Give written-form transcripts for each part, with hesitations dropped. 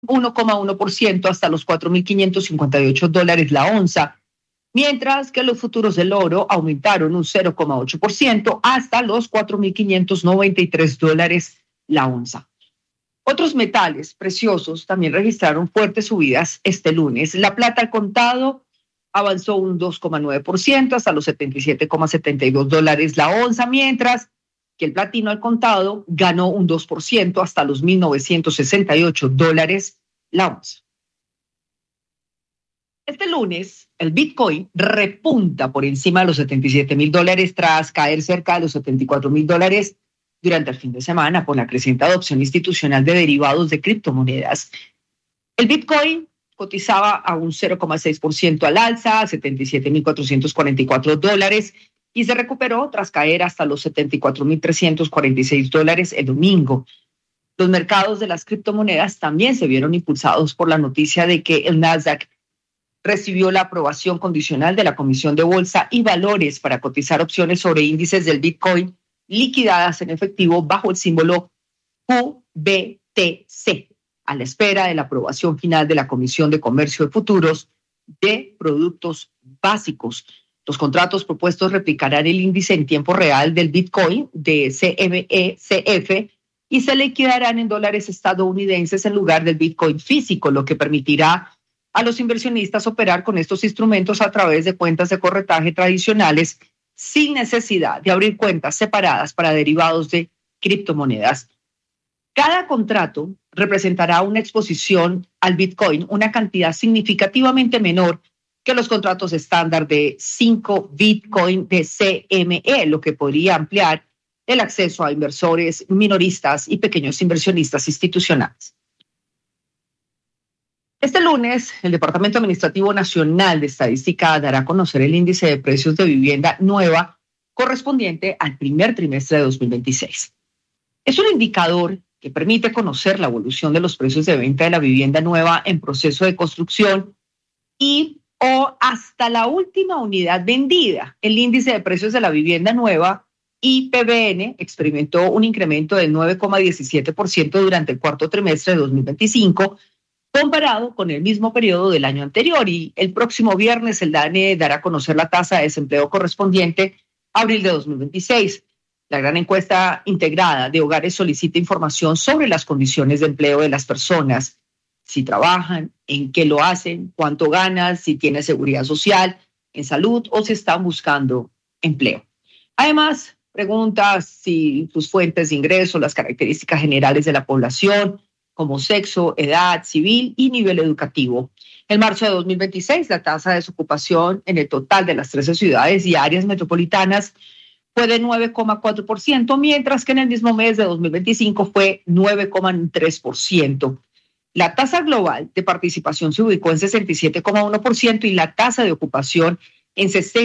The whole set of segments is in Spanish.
1,1% hasta los $4,558 la onza, mientras que los futuros del oro aumentaron un 0,8% hasta los $4,593 la onza. Otros metales preciosos también registraron fuertes subidas este lunes. La plata al contado avanzó un 2,9% hasta los $77,72 la onza, mientras que el platino al contado ganó un 2% hasta los $1,968 la onza. Este lunes, el Bitcoin repunta por encima de los $77,000 tras caer cerca de los $74,000 durante el fin de semana por la creciente adopción institucional de derivados de criptomonedas. El Bitcoin cotizaba a un 0,6% al alza, a $77,444, y se recuperó tras caer hasta los $74,346 el domingo. Los mercados de las criptomonedas también se vieron impulsados por la noticia de que el Nasdaq recibió la aprobación condicional de la Comisión de Bolsa y Valores para cotizar opciones sobre índices del Bitcoin liquidadas en efectivo bajo el símbolo QBTC, a la espera de la aprobación final de la Comisión de Comercio de Futuros de Productos Básicos. Los contratos propuestos replicarán el índice en tiempo real del Bitcoin de CME-CF y se liquidarán en dólares estadounidenses en lugar del Bitcoin físico, lo que permitirá a los inversionistas operar con estos instrumentos a través de cuentas de corretaje tradicionales sin necesidad de abrir cuentas separadas para derivados de criptomonedas. Cada contrato representará una exposición al Bitcoin, una cantidad significativamente menor que los contratos estándar de 5 Bitcoin de CME, lo que podría ampliar el acceso a inversores minoristas y pequeños inversionistas institucionales. Este lunes, el Departamento Administrativo Nacional de Estadística dará a conocer el índice de precios de vivienda nueva correspondiente al primer trimestre de 2026. Es un indicador que permite conocer la evolución de los precios de venta de la vivienda nueva en proceso de construcción o hasta la última unidad vendida. El índice de precios de la vivienda nueva, IPVN, experimentó un incremento del 9,17% durante el cuarto trimestre de 2025, comparado con el mismo periodo del año anterior, y el próximo viernes el DANE dará a conocer la tasa de desempleo correspondiente a abril de 2026. La gran encuesta integrada de hogares solicita información sobre las condiciones de empleo de las personas, si trabajan, en qué lo hacen, cuánto ganan, si tienen seguridad social, en salud o si están buscando empleo. Además, pregunta si sus fuentes de ingreso, las características generales de la población, como sexo, edad, civil y nivel educativo. En marzo de 2026, la tasa de desocupación en el total de las 13 ciudades y áreas metropolitanas fue de 9,4%, mientras que en el mismo mes de 2025 fue 9,3%. La tasa global de participación se ubicó en 67,1% y la tasa de ocupación en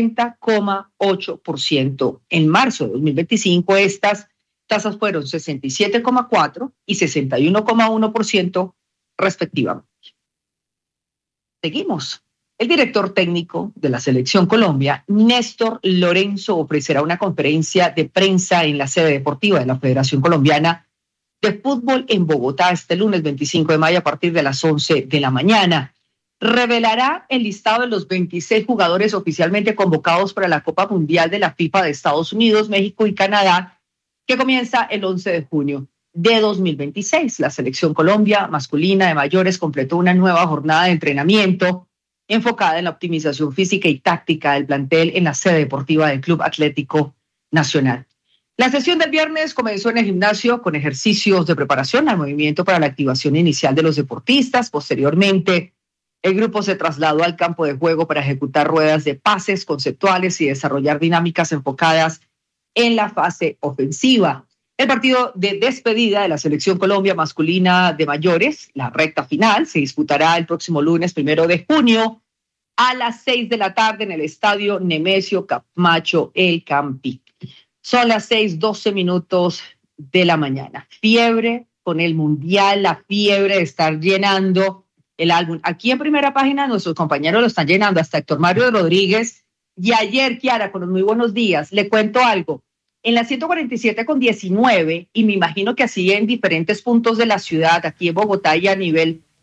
60,8%. En marzo de 2025, estas tasas fueron 67,4% y 61,1% respectivamente. Seguimos. El director técnico de la Selección Colombia, Néstor Lorenzo, ofrecerá una conferencia de prensa en la sede deportiva de la Federación Colombiana de Fútbol en Bogotá este lunes 25 de mayo a partir de las 11 de la mañana. Revelará el listado de los 26 jugadores oficialmente convocados para la Copa Mundial de la FIFA de Estados Unidos, México y Canadá, que comienza el 11 de junio de 2026. La Selección Colombia masculina de mayores completó una nueva jornada de entrenamiento enfocada en la optimización física y táctica del plantel en la sede deportiva del Club Atlético Nacional. La sesión del viernes comenzó en el gimnasio con ejercicios de preparación al movimiento para la activación inicial de los deportistas. Posteriormente, el grupo se trasladó al campo de juego para ejecutar ruedas de pases conceptuales y desarrollar dinámicas enfocadas en la fase ofensiva. El partido de despedida de la Selección Colombia masculina de mayores, la recta final, se disputará el próximo lunes 1 de junio a las 6 de la tarde en el estadio Nemesio Camacho El Campín. Son las 6:12 de la mañana. Fiebre con el Mundial, la fiebre de estar llenando el álbum. Aquí en Primera Página nuestros compañeros lo están llenando, hasta Héctor Mario Rodríguez. Y ayer, Kiara, con los muy buenos días, le cuento algo. En la 147,19, y me imagino que así en diferentes puntos de la ciudad, aquí en Bogotá y a nivel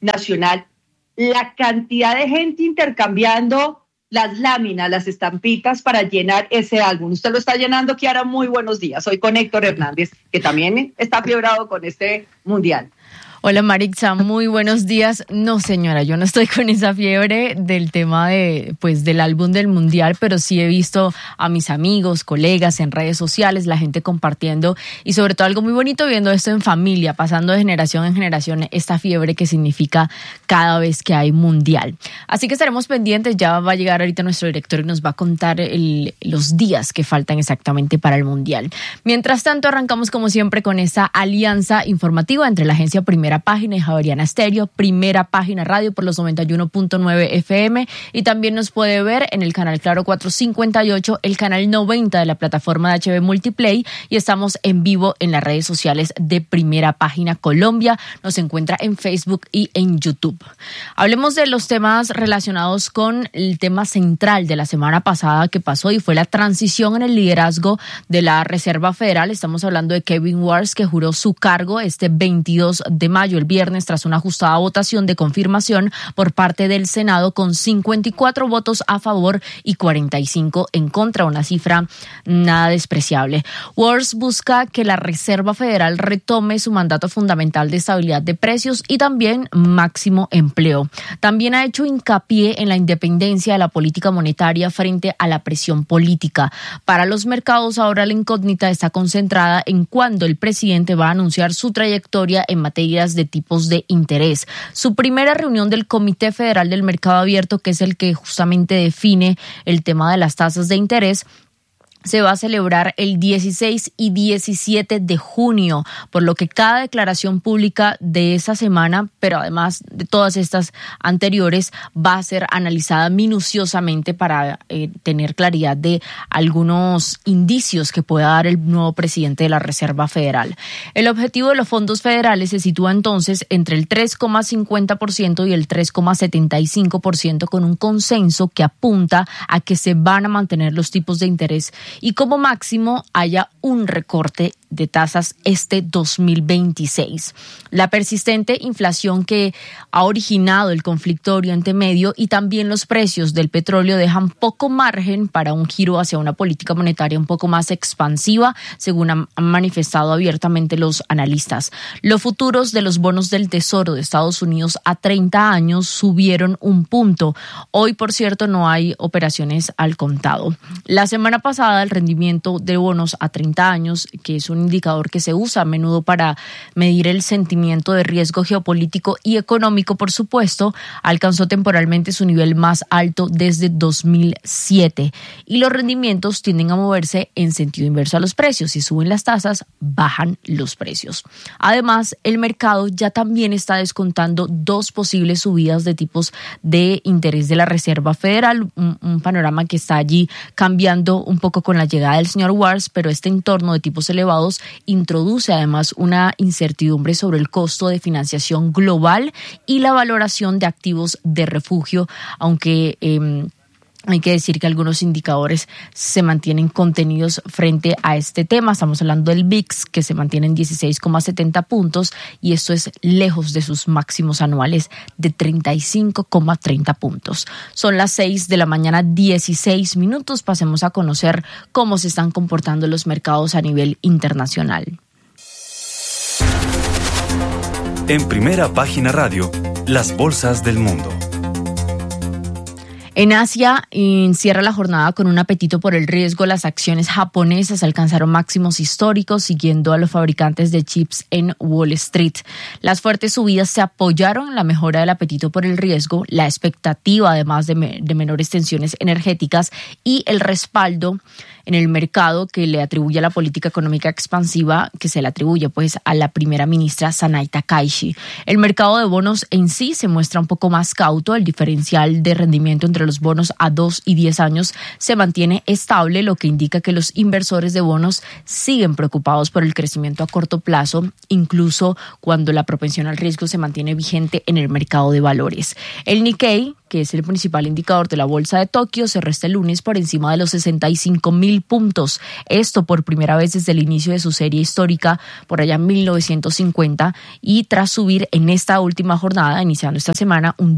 nacional, la cantidad de gente intercambiando las láminas, las estampitas para llenar ese álbum. Usted lo está llenando, Kiara, muy buenos días. Hoy con Héctor Hernández, que también está fiebrado con este mundial. Hola Maritza, muy buenos días. No señora, yo no estoy con esa fiebre del tema del álbum del mundial, pero sí he visto a mis amigos, colegas en redes sociales, la gente compartiendo y sobre todo algo muy bonito viendo esto en familia, pasando de generación en generación esta fiebre que significa cada vez que hay mundial. Así que estaremos pendientes, ya va a llegar ahorita nuestro director y nos va a contar los días que faltan exactamente para el mundial. Mientras tanto, arrancamos como siempre con esa alianza informativa entre la agencia Primera Página y Javeriana Estéreo, Primera Página Radio por los 91.9 FM y también nos puede ver en el canal Claro 458, el canal 90 de la plataforma de HB Multiplay y estamos en vivo en las redes sociales de Primera Página Colombia. Nos encuentra en Facebook y en YouTube. Hablemos de los temas relacionados con el tema central de la semana pasada que pasó y fue la transición en el liderazgo de la Reserva Federal. Estamos hablando de Kevin Warsh, que juró su cargo este 22 de mayo, el viernes, tras una ajustada votación de confirmación por parte del Senado con 54 votos a favor y 45 en contra, una cifra nada despreciable. Warsh busca que la Reserva Federal retome su mandato fundamental de estabilidad de precios y también máximo empleo. También ha hecho hincapié en la independencia de la política monetaria frente a la presión política. Para los mercados, ahora la incógnita está concentrada en cuándo el presidente va a anunciar su trayectoria en materias de tipos de interés. Su primera reunión del Comité Federal del Mercado Abierto, que es el que justamente define el tema de las tasas de interés, se va a celebrar el 16 y 17 de junio, por lo que cada declaración pública de esa semana, pero además de todas estas anteriores, va a ser analizada minuciosamente para tener claridad de algunos indicios que pueda dar el nuevo presidente de la Reserva Federal. El objetivo de los fondos federales se sitúa entonces entre el 3,50% y el 3,75%, con un consenso que apunta a que se van a mantener los tipos de interés y como máximo haya un recorte de tasas este 2026. La persistente inflación que ha originado el conflicto Oriente Medio y también los precios del petróleo dejan poco margen para un giro hacia una política monetaria un poco más expansiva, según han manifestado abiertamente los analistas. Los futuros de los bonos del Tesoro de Estados Unidos a 30 años subieron un punto. Hoy, por cierto, no hay operaciones al contado. La semana pasada, el rendimiento de bonos a 30 años, que es un indicador que se usa a menudo para medir el sentimiento de riesgo geopolítico y económico, por supuesto, alcanzó temporalmente su nivel más alto desde 2007 y los rendimientos tienden a moverse en sentido inverso a los precios. Si suben las tasas, bajan los precios. Además, el mercado ya también está descontando dos posibles subidas de tipos de interés de la Reserva Federal, un panorama que está allí cambiando un poco con la llegada del señor Warsh, pero este entorno de tipos elevados introduce además una incertidumbre sobre el costo de financiación global y la valoración de activos de refugio, aunque hay que decir que algunos indicadores se mantienen contenidos frente a este tema. Estamos hablando del VIX, que se mantiene en 16,70 puntos y esto es lejos de sus máximos anuales de 35,30 puntos. Son las 6 de la mañana, 16 minutos. Pasemos a conocer cómo se están comportando los mercados a nivel internacional. En Primera Página Radio, las bolsas del mundo. En Asia, cierra la jornada con un apetito por el riesgo. Las acciones japonesas alcanzaron máximos históricos, siguiendo a los fabricantes de chips en Wall Street. Las fuertes subidas se apoyaron en la mejora del apetito por el riesgo, la expectativa además de menores tensiones energéticas y el respaldo en el mercado que le atribuye a la política económica expansiva que se le atribuye pues a la primera ministra Sanai Takaichi. El mercado de bonos en sí se muestra un poco más cauto. El diferencial de rendimiento entre los bonos a 2 y 10 años se mantiene estable, lo que indica que los inversores de bonos siguen preocupados por el crecimiento a corto plazo, incluso cuando la propensión al riesgo se mantiene vigente en el mercado de valores. El Nikkei, que es el principal indicador de la bolsa de Tokio, cerró este lunes por encima de los 65,000 puntos. Esto por primera vez desde el inicio de su serie histórica, por allá en 1950, y tras subir en esta última jornada, iniciando esta semana, un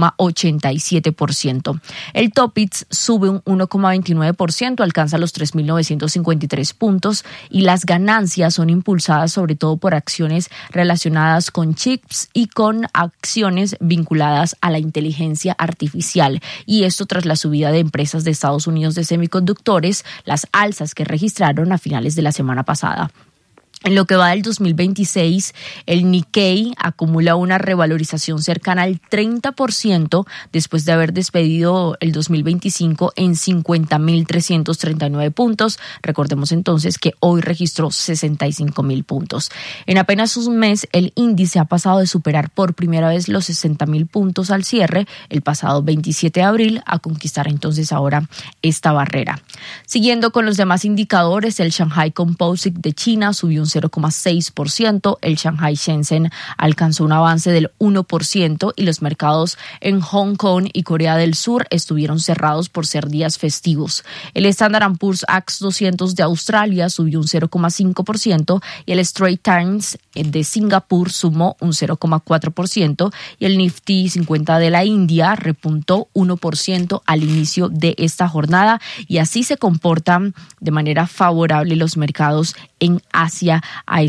2,87%. El Topix sube un 1,29%, alcanza los 3.953 puntos, y las ganancias son impulsadas sobre todo por acciones relacionadas con chips y con acciones vinculadas a la inteligencia artificial, y esto tras la subida de empresas de Estados Unidos de semiconductores, las alzas que registraron a finales de la semana pasada. En lo que va del 2026, el Nikkei acumula una revalorización cercana al 30% después de haber despedido el 2025 en 50.339 puntos. Recordemos entonces que hoy registró 65.000 puntos. En apenas un mes, el índice ha pasado de superar por primera vez los 60.000 puntos al cierre el pasado 27 de abril a conquistar entonces ahora esta barrera. Siguiendo con los demás indicadores, el Shanghai Composite de China subió un 0,6%, el Shanghai Shenzhen alcanzó un avance del 1% y los mercados en Hong Kong y Corea del Sur estuvieron cerrados por ser días festivos. El Standard & Poor's AX 200 de Australia subió un 0,5% y el Straits Times de Singapur sumó un 0,4% y el Nifty 50 de la India repuntó 1% al inicio de esta jornada, y así se comportan de manera favorable los mercados en Asia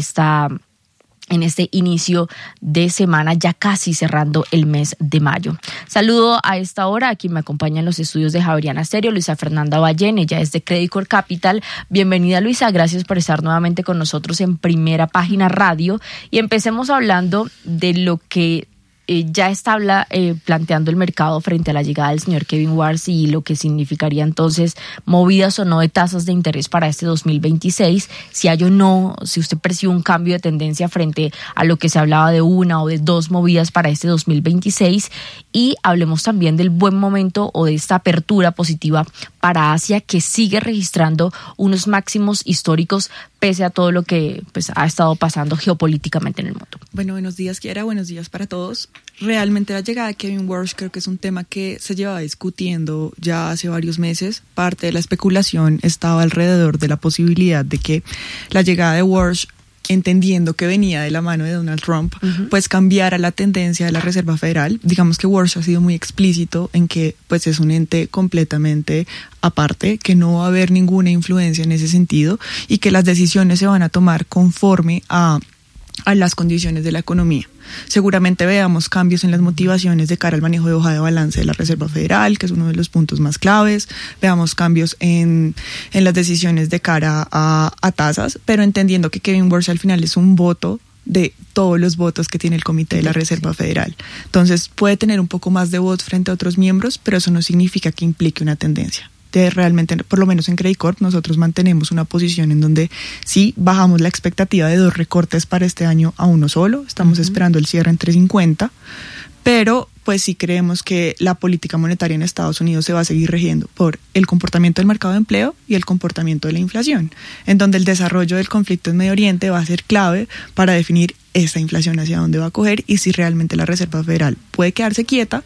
en este inicio de semana, ya casi cerrando el mes de mayo. Saludo a esta hora a quien me acompaña en los estudios de Javeriana Stereo, Luisa Fernanda Ballén, ella es de Credit Corp Capital. Bienvenida, Luisa, gracias por estar nuevamente con nosotros en Primera Página Radio, y empecemos hablando de lo que ya está planteando el mercado frente a la llegada del señor Kevin Warsh y lo que significaría entonces movidas o no de tasas de interés para este 2026, si hay o no, si usted percibe un cambio de tendencia frente a lo que se hablaba de una o de dos movidas para este 2026, y hablemos también del buen momento o de esta apertura positiva para Asia, que sigue registrando unos máximos históricos pese a todo lo que ha estado pasando geopolíticamente en el mundo. Bueno, buenos días, Kiara, buenos días para todos. Realmente la llegada de Kevin Warsh creo que es un tema que se lleva discutiendo ya hace varios meses. Parte de la especulación estaba alrededor de la posibilidad de que la llegada de Warsh, entendiendo que venía de la mano de Donald Trump, pues cambiara la tendencia de la Reserva Federal. Digamos que Warsh ha sido muy explícito en que pues es un ente completamente aparte, que no va a haber ninguna influencia en ese sentido y que las decisiones se van a tomar conforme a las condiciones de la economía. Seguramente veamos cambios en las motivaciones de cara al manejo de hoja de balance de la Reserva Federal, que es uno de los puntos más claves. Veamos cambios en las decisiones de cara a tasas, pero entendiendo que Kevin Warsh al final es un voto de todos los votos que tiene el Comité de la Reserva Federal. Entonces puede tener un poco más de voz frente a otros miembros, pero eso no significa que implique una tendencia. Realmente, por lo menos en Credit Corp, nosotros mantenemos una posición en donde sí bajamos la expectativa de 2 recortes para este año a uno solo. Estamos esperando el cierre en 3.50, pero pues sí creemos que la política monetaria en Estados Unidos se va a seguir regiendo por el comportamiento del mercado de empleo y el comportamiento de la inflación, en donde el desarrollo del conflicto en Medio Oriente va a ser clave para definir esta inflación hacia dónde va a coger y si realmente la Reserva Federal puede quedarse quieta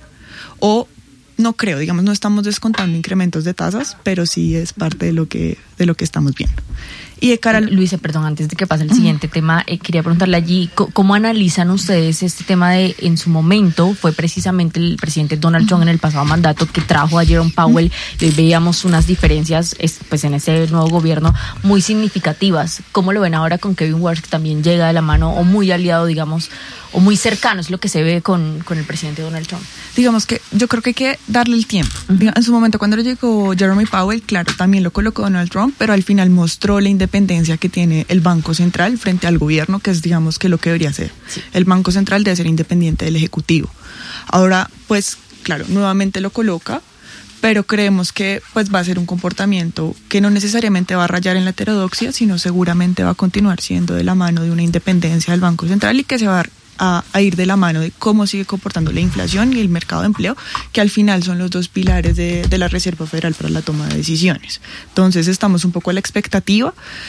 o no creo, digamos, no estamos descontando incrementos de tasas, pero sí es parte de lo que estamos viendo. Y de cara Luisa, perdón, antes de que pase el siguiente tema, quería preguntarle allí, ¿cómo analizan ustedes este tema de, en su momento, fue precisamente el presidente Donald Trump en el pasado mandato que trajo a Jerome Powell, y hoy veíamos unas diferencias pues en ese nuevo gobierno muy significativas? ¿Cómo lo ven ahora con Kevin Warsh, que también llega de la mano o muy aliado, digamos, o muy cercano, es lo que se ve con el presidente Donald Trump? Digamos que yo creo que hay que darle el tiempo. En su momento, cuando llegó Jerome Powell, claro, también lo colocó Donald Trump, pero al final mostró la independencia que tiene el Banco Central frente al gobierno, que es, digamos, que lo que debería ser. Sí. El Banco Central debe ser independiente del Ejecutivo. Ahora, pues, claro, nuevamente lo coloca, pero creemos que pues va a ser un comportamiento que no necesariamente va a rayar en la heterodoxia, sino seguramente va a continuar siendo de la mano de una independencia del Banco Central y que se va a ir de la mano de cómo sigue comportando la inflación y el mercado de empleo, que al final son los dos pilares de la Reserva Federal para la toma de decisiones. Entonces estamos un poco a la expectativa.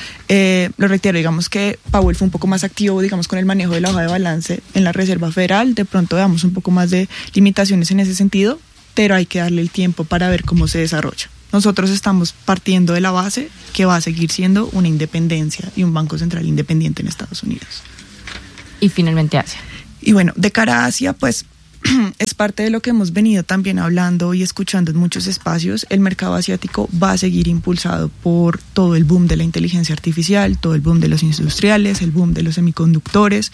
Lo reitero, digamos que Powell fue un poco más activo, digamos, con el manejo de la hoja de balance en la Reserva Federal. De pronto veamos un poco más de limitaciones en ese sentido, pero hay que darle el tiempo para ver cómo se desarrolla. Nosotros estamos partiendo de la base que va a seguir siendo una independencia y un banco central independiente en Estados Unidos. Y finalmente Asia. Y bueno, de cara a Asia, pues es parte de lo que hemos venido también hablando y escuchando en muchos espacios. El mercado asiático va a seguir impulsado por todo el boom de la inteligencia artificial, todo el boom de los industriales, el boom de los semiconductores.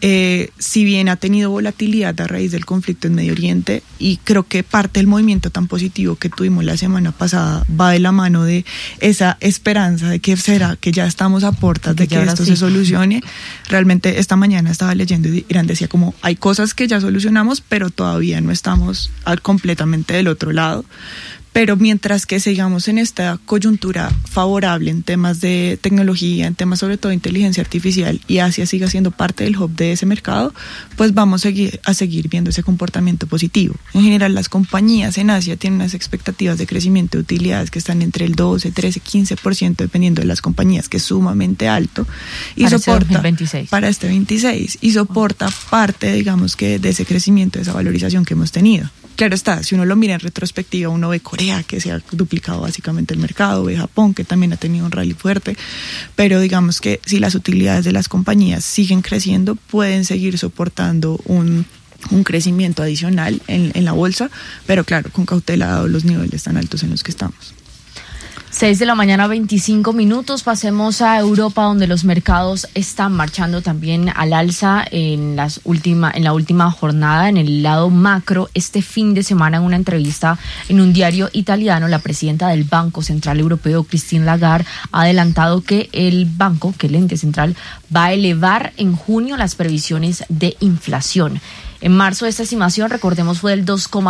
Si bien ha tenido volatilidad a raíz del conflicto en Medio Oriente, y creo que parte del movimiento tan positivo que tuvimos la semana pasada va de la mano de esa esperanza de que será que ya estamos a puertas de que esto se solucione. Realmente esta mañana estaba leyendo y Irán decía como hay cosas que ya solucionamos, pero todavía no estamos completamente del otro lado. Pero mientras que sigamos en esta coyuntura favorable en temas de tecnología, en temas sobre todo de inteligencia artificial, y Asia siga siendo parte del hub de ese mercado, pues vamos a seguir viendo ese comportamiento positivo. En general, las compañías en Asia tienen unas expectativas de crecimiento de utilidades que están entre el 12, 13, 15%, dependiendo de las compañías, que es sumamente alto. Y para soporta para este 26, y soporta parte, digamos, que de ese crecimiento, de esa valorización que hemos tenido. Claro está, si uno lo mira en retrospectiva, uno ve Corea, que se ha duplicado básicamente el mercado, ve Japón, que también ha tenido un rally fuerte, pero digamos que si las utilidades de las compañías siguen creciendo, pueden seguir soportando un crecimiento adicional en la bolsa, pero claro, con cautela dados los niveles tan altos en los que estamos. 6 de la mañana, 25 minutos. Pasemos a Europa, donde los mercados están marchando también al alza en la última jornada. En el lado macro, este fin de semana, en una entrevista en un diario italiano, la presidenta del Banco Central Europeo, Christine Lagarde, ha adelantado que el ente central, va a elevar en junio las previsiones de inflación. En marzo esta estimación, recordemos, fue del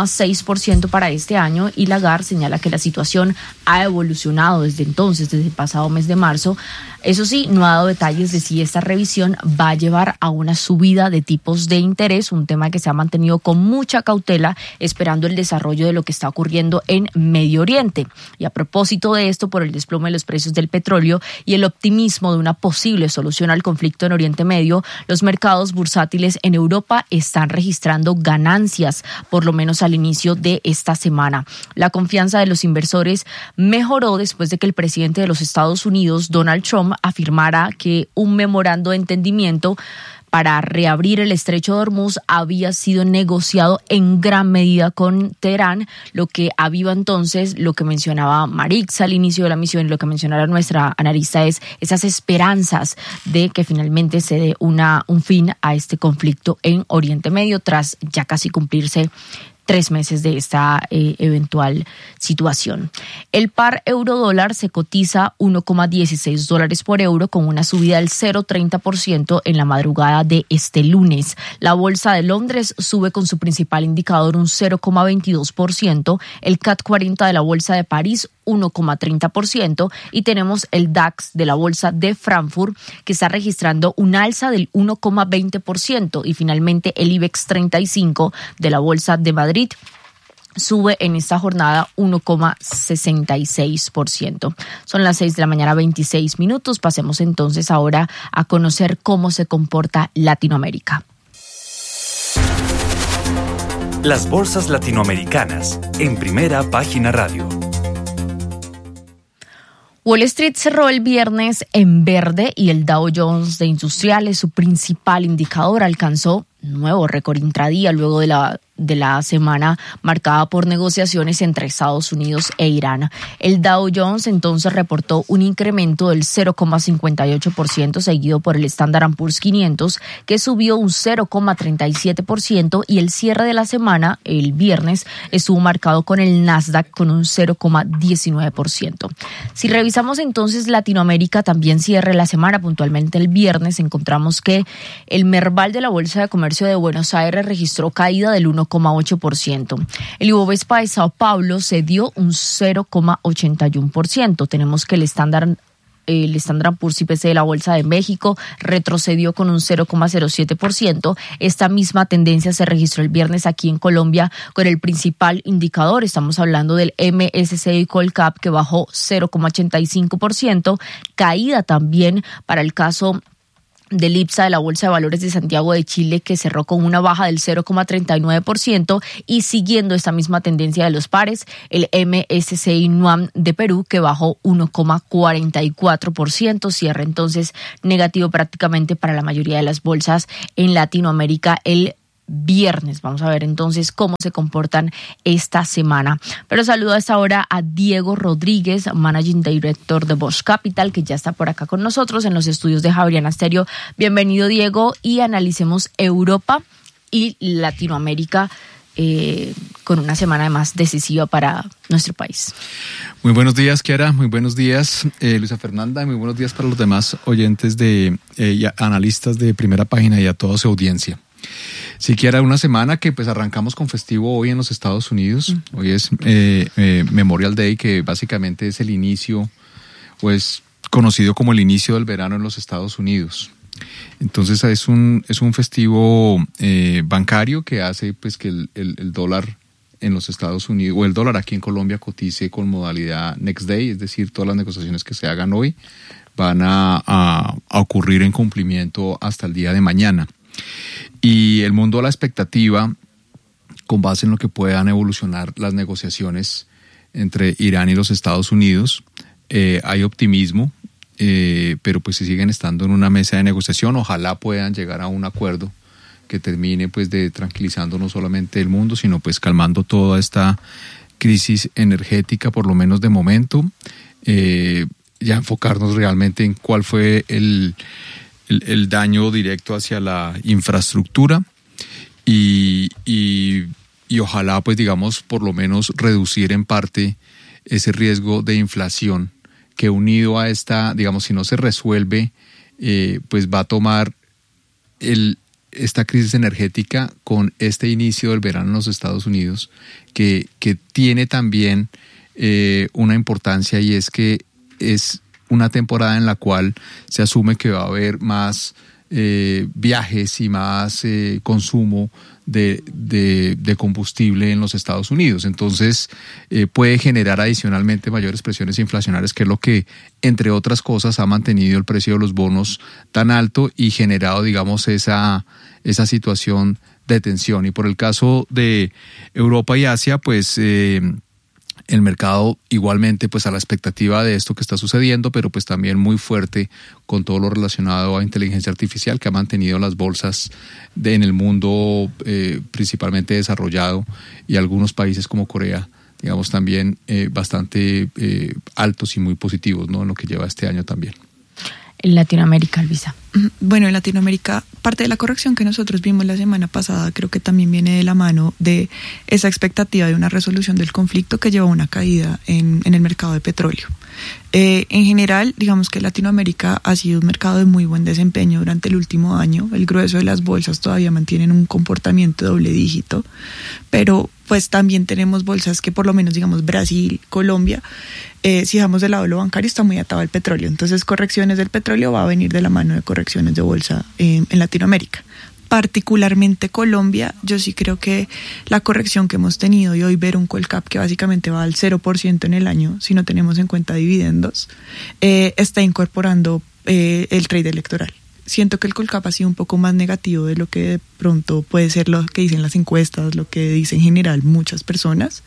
2,6% para este año, y Lagarde señala que la situación ha evolucionado desde entonces, desde el pasado mes de marzo. Eso sí, no ha dado detalles de si esta revisión va a llevar a una subida de tipos de interés, un tema que se ha mantenido con mucha cautela, esperando el desarrollo de lo que está ocurriendo en Medio Oriente. Y a propósito de esto, por el desplome de los precios del petróleo y el optimismo de una posible solución al conflicto en Oriente Medio, los mercados bursátiles en Europa están registrando ganancias, por lo menos al inicio de esta semana. La confianza de los inversores mejoró después de que el presidente de los Estados Unidos, Donald Trump, afirmara que un memorando de entendimiento para reabrir el estrecho de Hormuz había sido negociado en gran medida con Teherán, lo que aviva entonces lo que mencionaba Marixa al inicio de la misión, y lo que mencionaba nuestra analista es esas esperanzas de que finalmente se dé un fin a este conflicto en Oriente Medio, tras ya casi cumplirse 3 meses de esta eventual situación. El par euro-dólar se cotiza $1,16 por euro, con una subida del 0,30% en la madrugada de este lunes. La bolsa de Londres sube con su principal indicador un 0,22%, el CAC 40 de la bolsa de París 1,30%, y tenemos el DAX de la bolsa de Frankfurt, que está registrando un alza del 1,20%, y finalmente el IBEX 35 de la bolsa de Madrid sube en esta jornada 1,66%. Son las 6 de la mañana, 26 minutos. Pasemos entonces ahora a conocer cómo se comporta Latinoamérica. Las bolsas latinoamericanas en Primera Página Radio. Wall Street cerró el viernes en verde, y el Dow Jones de Industriales, su principal indicador, alcanzó nuevo récord intradía luego de la semana marcada por negociaciones entre Estados Unidos e Irán. El Dow Jones entonces reportó un incremento del 0,58%, seguido por el Standard & Poor's 500, que subió un 0,37%, y el cierre de la semana, el viernes, estuvo marcado con el Nasdaq con un 0,19%. Si revisamos entonces Latinoamérica, también cierre la semana, puntualmente el viernes, encontramos que el Merval de la Bolsa de Comercio de Buenos Aires registró caída del 1,8%. El Ibovespa de Sao Paulo cedió un 0,81%. Tenemos que el Standard & Poor's IPC de la Bolsa de México retrocedió con un 0,07%. Esta misma tendencia se registró el viernes aquí en Colombia con el principal indicador. Estamos hablando del MSCI Colcap, que bajó 0,85%. Caída también para el caso del IPSA de la Bolsa de Valores de Santiago de Chile, que cerró con una baja del 0,39%, y siguiendo esta misma tendencia de los pares, el MSCI NUAM de Perú, que bajó 1,44%, cierra entonces negativo prácticamente para la mayoría de las bolsas en Latinoamérica el viernes. Vamos a ver entonces cómo se comportan esta semana. Pero saludo a esta hora a Diego Rodríguez, Managing Director de Bosch Capital, que ya está por acá con nosotros en los estudios de Javeriana Stereo. Bienvenido, Diego, y analicemos Europa y Latinoamérica con una semana además decisiva para nuestro país. Muy buenos días, Kiara. Muy buenos días, Luisa Fernanda. Y muy buenos días para los demás oyentes y analistas de Primera Página y a toda su audiencia. Siquiera una semana que pues arrancamos con festivo hoy en los Estados Unidos. Hoy es Memorial Day, que básicamente es el inicio, o es conocido como el inicio del verano en los Estados Unidos. Entonces es un festivo bancario que hace pues que el dólar en los Estados Unidos, o el dólar aquí en Colombia, cotice con modalidad next day, es decir, todas las negociaciones que se hagan hoy van a ocurrir en cumplimiento hasta el día de mañana. Y el mundo a la expectativa, con base en lo que puedan evolucionar las negociaciones entre Irán y los Estados Unidos, hay optimismo, pero pues se siguen estando en una mesa de negociación. Ojalá puedan llegar a un acuerdo que termine pues de tranquilizando no solamente el mundo, sino pues calmando toda esta crisis energética, por lo menos de momento. Ya enfocarnos realmente en cuál fue el daño directo hacia la infraestructura y ojalá pues digamos por lo menos reducir en parte ese riesgo de inflación que, unido a esta, digamos, si no se resuelve, pues va a tomar esta crisis energética con este inicio del verano en los Estados Unidos, que tiene también una importancia, y es que es una temporada en la cual se asume que va a haber más viajes y más consumo de combustible en los Estados Unidos. Entonces puede generar adicionalmente mayores presiones inflacionarias, que es lo que, entre otras cosas, ha mantenido el precio de los bonos tan alto y generado, digamos, esa situación de tensión. Y por el caso de Europa y Asia, pues el mercado igualmente pues a la expectativa de esto que está sucediendo, pero pues también muy fuerte con todo lo relacionado a inteligencia artificial, que ha mantenido las bolsas en el mundo principalmente desarrollado, y algunos países como Corea, digamos, también bastante altos y muy positivos, ¿no?, en lo que lleva este año también. En Latinoamérica, Luisa. Bueno, en Latinoamérica, parte de la corrección que nosotros vimos la semana pasada creo que también viene de la mano de esa expectativa de una resolución del conflicto que llevó a una caída en el mercado de petróleo. En general, digamos que Latinoamérica ha sido un mercado de muy buen desempeño durante el último año. El grueso de las bolsas todavía mantienen un comportamiento de doble dígito, pero pues también tenemos bolsas que, por lo menos, digamos, Brasil, Colombia, si dejamos de lado lo bancario, está muy atado al petróleo. Entonces, correcciones del petróleo va a venir de la mano de correcciones de bolsa en Latinoamérica. Particularmente Colombia, yo sí creo que la corrección que hemos tenido, y hoy ver un Colcap que básicamente va al 0% en el año, si no tenemos en cuenta dividendos, está incorporando el trade electoral. Siento que el Colcap ha sido un poco más negativo de lo que de pronto puede ser lo que dicen las encuestas, lo que dicen en general muchas personas,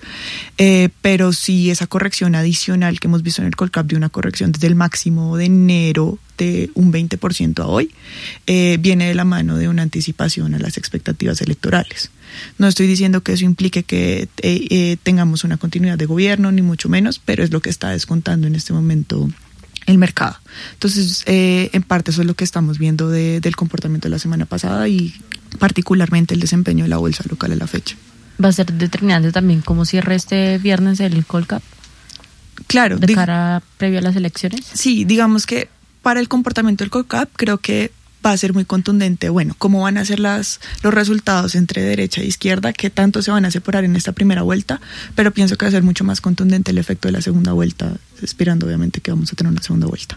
pero sí esa corrección adicional que hemos visto en el Colcap, de una corrección desde el máximo de enero de un 20% a hoy, viene de la mano de una anticipación a las expectativas electorales. No estoy diciendo que eso implique que tengamos una continuidad de gobierno, ni mucho menos, pero es lo que está descontando en este momento el mercado. Entonces, en parte eso es lo que estamos viendo del comportamiento de la semana pasada, y particularmente el desempeño de la bolsa local a la fecha. ¿Va a ser determinante también cómo cierre este viernes el Colcap? Claro. ¿De cara previo a las elecciones? Sí, digamos que para el comportamiento del Colcap creo que va a ser muy contundente, bueno, cómo van a ser los resultados entre derecha e izquierda, qué tanto se van a separar en esta primera vuelta, pero pienso que va a ser mucho más contundente el efecto de la segunda vuelta, esperando obviamente que vamos a tener una segunda vuelta.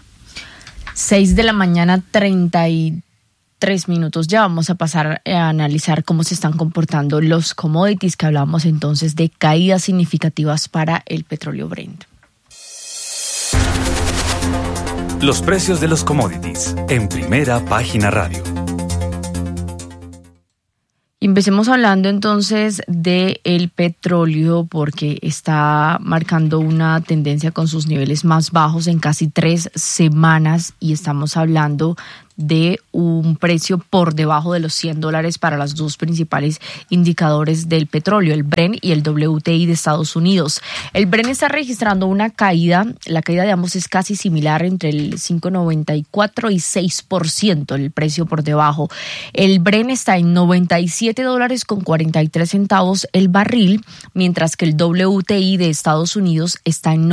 6:33 a.m. Ya vamos a pasar a analizar cómo se están comportando los commodities, que hablábamos entonces de caídas significativas para el petróleo Brent. Los precios de los commodities en Primera Página Radio. Empecemos hablando entonces del petróleo, porque está marcando una tendencia con sus niveles más bajos en casi 3 semanas, y estamos hablando de un precio por debajo de los $100 para los dos principales indicadores del petróleo, el Brent y el WTI de Estados Unidos. El Brent está registrando una caída, la caída de ambos es casi similar, entre el 5.94 y 6%, el precio por debajo. El Brent está en $97.43 el barril, mientras que el WTI de Estados Unidos está en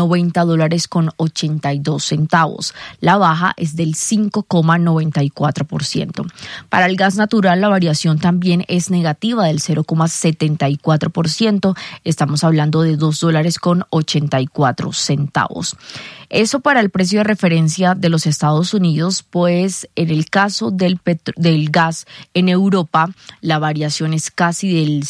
$90.82. La baja es del 5,94%. Para el gas natural, la variación también es negativa, del 0,74%. Estamos hablando de $2.84. Eso para el precio de referencia de los Estados Unidos, pues en el caso del gas en Europa, la variación es casi del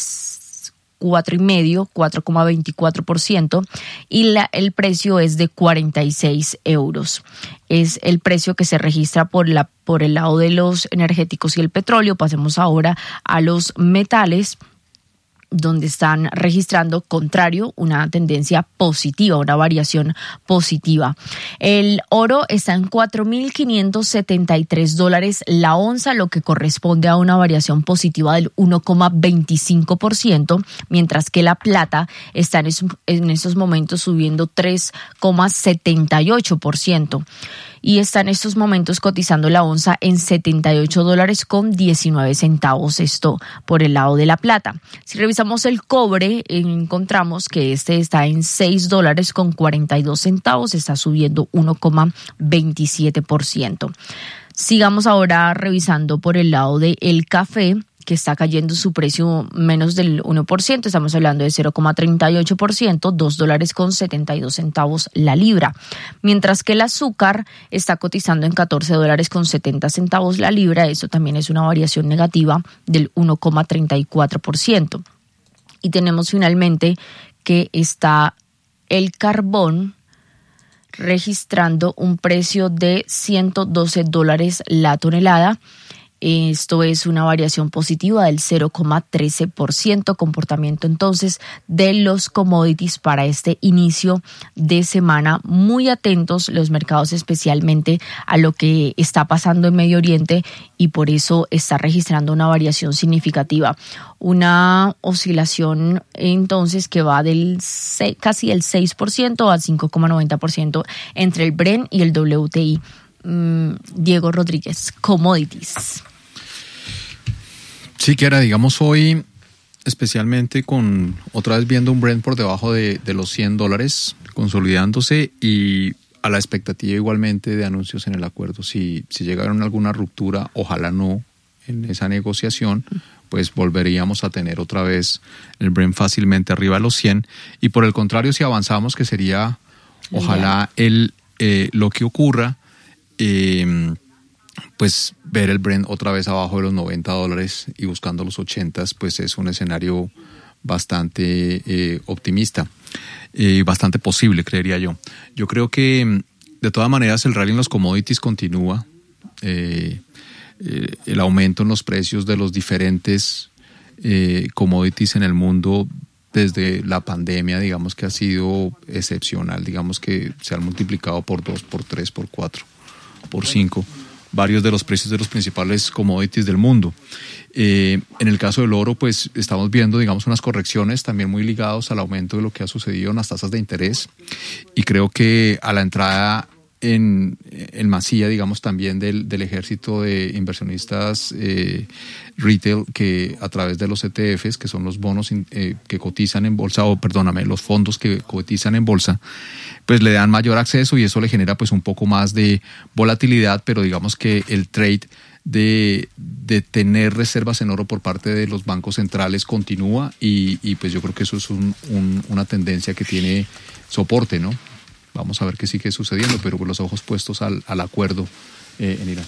4,24%, y el precio es de 46 euros. Es el precio que se registra por el lado de los energéticos y el petróleo. Pasemos ahora a los metales, donde están registrando, contrario, una tendencia positiva, una variación positiva. El oro está en $4.573 la onza, lo que corresponde a una variación positiva del 1,25%, mientras que la plata está en estos momentos subiendo 3,78%. Y está en estos momentos cotizando la onza en $78.19, esto por el lado de la plata. Si revisamos el cobre, encontramos que este está en $6.42, está subiendo 1,27%. Sigamos ahora revisando por el lado del café, que está cayendo su precio menos del 1%, estamos hablando de 0,38%, $2.72 la libra, mientras que el azúcar está cotizando en $14.70 la libra. Eso también es una variación negativa del 1,34%. Y tenemos finalmente que está el carbón registrando un precio de $112 la tonelada. Esto es una variación positiva del 0,13%, comportamiento entonces de los commodities para este inicio de semana. Muy atentos los mercados, especialmente a lo que está pasando en Medio Oriente, y por eso está registrando una variación significativa. Una oscilación entonces que va casi del 6% a 5,90% entre el Brent y el WTI. Diego Rodríguez, commodities. Sí, Kiara, digamos hoy, especialmente con otra vez viendo un Brent por debajo de los $100, consolidándose, y a la expectativa igualmente de anuncios en el acuerdo. Si llegaron a alguna ruptura, ojalá no, en esa negociación, pues volveríamos a tener otra vez el Brent fácilmente arriba de los 100, y por el contrario, si avanzamos, que sería ojalá lo que ocurra, pues ver el Brent otra vez abajo de los $90 y buscando los 80, pues es un escenario bastante optimista, bastante posible, creería yo. Yo creo que de todas maneras el rally en los commodities continúa. El aumento en los precios de los diferentes commodities en el mundo desde la pandemia, digamos que ha sido excepcional. Digamos que se han multiplicado por 2, por 3, por 4, por 5 varios de los precios de los principales commodities del mundo. En el caso del oro, pues estamos viendo, digamos, unas correcciones también muy ligados al aumento de lo que ha sucedido en las tasas de interés, y creo que a la entrada en masía, digamos, también del ejército de inversionistas retail, que a través de los ETFs, que son los bonos que cotizan en bolsa, los fondos que cotizan en bolsa, pues le dan mayor acceso, y eso le genera pues un poco más de volatilidad, pero digamos que el trade de tener reservas en oro por parte de los bancos centrales continúa, y pues yo creo que eso es una tendencia que tiene soporte, ¿no? Vamos a ver qué sigue sucediendo, pero con los ojos puestos al acuerdo en Irán.